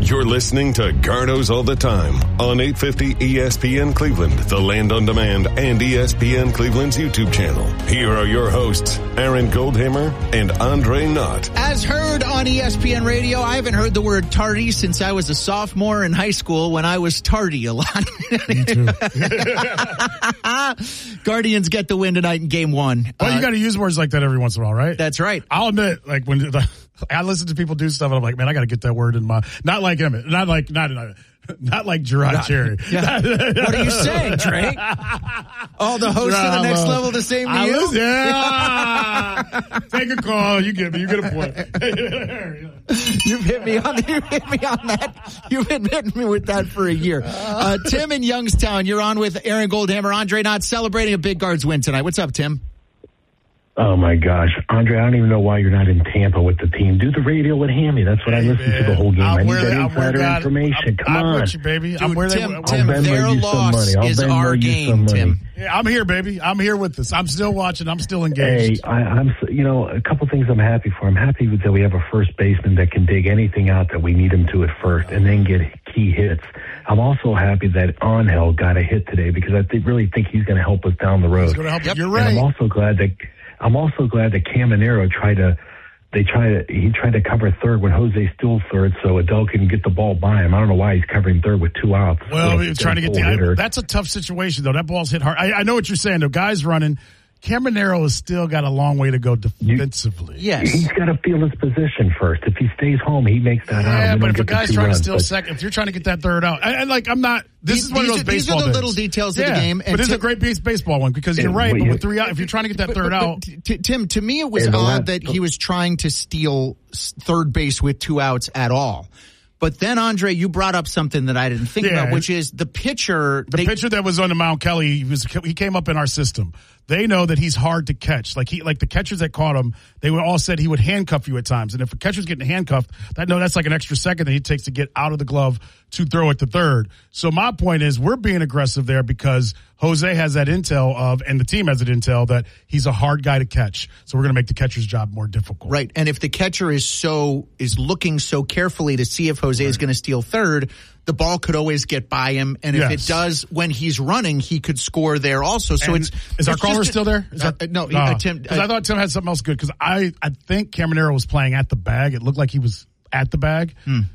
You're listening to Gardos All the Time on 850 ESPN Cleveland, the Land on Demand, and ESPN Cleveland's YouTube channel. Here are your hosts, Aaron Goldhammer and Andre Knott. As heard on ESPN Radio, I haven't heard the word tardy since I was a sophomore in high school when I was tardy a lot. Me too. Guardians get the win tonight in Game 1. Well, you got to use words like that every once in a while, right? That's right. I'll admit, like when I listen to people do stuff, and I'm like, man, I got to get that word in my. Not like him. Not like Gerard Cherry. Yeah. What are you saying, Trey? Oh, the host of the Next Level the same to you? Yeah. Take a call. You get me. You get a point. You've hit me on that. You've been hitting me with that for a year. Tim in Youngstown, you're on with Aaron Goldhammer, Andre Knott, celebrating a big Guards win tonight. What's up, Tim? Oh, my gosh. Andre, I don't even know why you're not in Tampa with the team. Do the radio with Hammy. That's what I listened to the whole game. I need that insider information. Come on. I'm with you, baby. Dude, I'm where Tim, their loss is our game, Tim. Yeah, I'm here, baby. I'm here with this. I'm still watching. I'm still engaged. Hey, I'm a couple things I'm happy for. I'm happy that we have a first baseman that can dig anything out that we need him to at first and then get key hits. I'm also happy that Angel got a hit today because I really think he's going to help us down the road. He's going to help us. You're right. And I'm also glad that Caminero tried to cover third when Jose stole third so Adele can get the ball by him. I don't know why he's covering third with 2 outs. Well, he was trying to get that's a tough situation, though. That ball's hit hard. I know what you're saying. The guy's running. Caminero has still got a long way to go defensively. Yes. He's got to feel his position first. If he stays home, he makes that out. Yeah, but if a guy's trying to steal second, if you're trying to get that third out, I'm not. This is one of those baseball These are the days. little details of the game. And but it's a great baseball one because you're right. But with 3 out, if you're trying to get that third out. Tim, to me, it was odd that he was trying to steal third base with 2 outs at all. But then, Andre, you brought up something that I didn't think about, which is the pitcher. The pitcher that was on the mound, Kelly, he came up in our system. They know that he's hard to catch. Like the catchers that caught him, they were all said he would handcuff you at times. And if a catcher's getting handcuffed, that's like an extra second that he takes to get out of the glove to throw it to third. So my point is we're being aggressive there because Jose has that intel and the team has that intel that he's a hard guy to catch. So we're going to make the catcher's job more difficult. Right. And if the catcher is looking so carefully to see if Jose is going to steal third, the ball could always get by him. And if it does when he's running, he could score there also. So is our caller still there? No, Tim. Because I thought Tim had something else good because I think Caminero was playing at the bag. It looked like he was at the bag.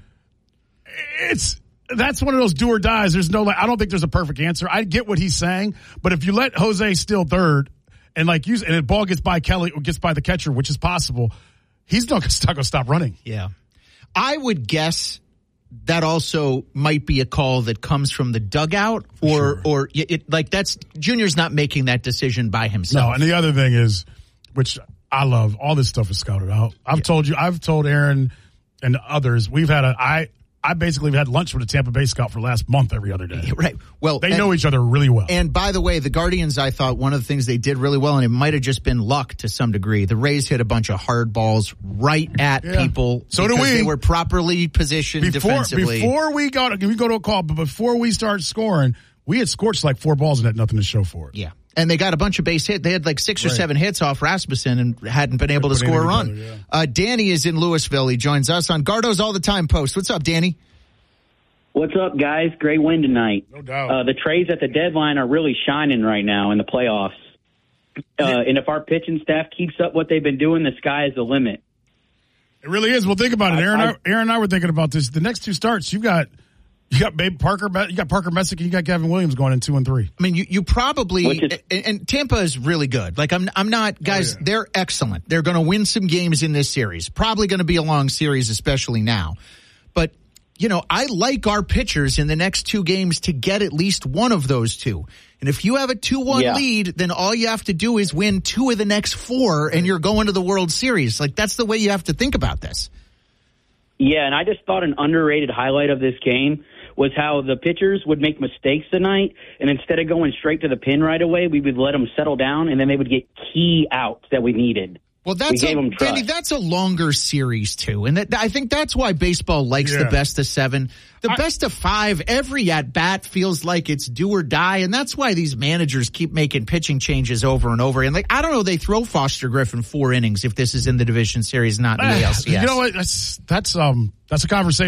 That's one of those do or dies. There's no, I don't think there's a perfect answer. I get what he's saying, but if you let Jose steal third and and the ball gets by Kelly or gets by the catcher, which is possible, he's not going to stop running. Yeah. I would guess that also might be a call that comes from the dugout that's Junior's not making that decision by himself. No, and the other thing is, which I love, all this stuff is scouted out. I've told Aaron and others, I basically had lunch with a Tampa Bay scout for the last month every other day. Right. Well, they know each other really well. And by the way, the Guardians, I thought one of the things they did really well, and it might have just been luck to some degree. The Rays hit a bunch of hard balls right at people. So do we. They were properly positioned defensively. Before we go to a call, but before we start scoring, we had scorched like 4 balls and had nothing to show for it. Yeah. And they got a bunch of base hits. They had like 6 or 7 hits off Rasmussen and hadn't been able to score a run. Danny is in Louisville. He joins us on Gardos All the Time Post. What's up, Danny? What's up, guys? Great win tonight. No doubt. The trades at the deadline are really shining right now in the playoffs. And if our pitching staff keeps up what they've been doing, the sky is the limit. It really is. Well, think about it. Aaron and I were thinking about this. The next 2 starts, you got Babe Parker, you got Parker Messick, and you got Gavin Williams going in 2 and 3. I mean, you probably and Tampa is really good. Like I'm not, guys. They're excellent. They're going to win some games in this series. Probably going to be a long series, especially now. But I like our pitchers in the next 2 games to get at least one of those 2. And if you have a 2-1 lead, then all you have to do is win 2 of the next 4, and you're going to the World Series. Like that's the way you have to think about this. Yeah, and I just thought an underrated highlight of this game was how the pitchers would make mistakes tonight, and instead of going straight to the pin right away, we would let them settle down, and then they would get key outs that we needed. Well, that's a longer series too, and I think that's why baseball likes the best of 7. The best of 5, every at bat feels like it's do or die, and that's why these managers keep making pitching changes over and over. And I don't know, they throw Foster Griffin 4 innings if this is in the division series, not in the ALCS. You know what? That's a conversation.